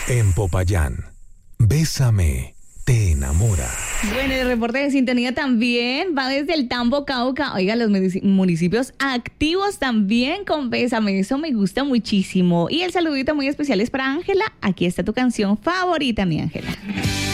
En Popayán, Bésame, te enamora. Bueno, el reporte de sintonía también va desde el Tambo, Cauca. Oiga, los municipios activos también con Bésame. Eso me gusta muchísimo. Y el saludito muy especial es para Ángela. Aquí está tu canción favorita, mi Ángela.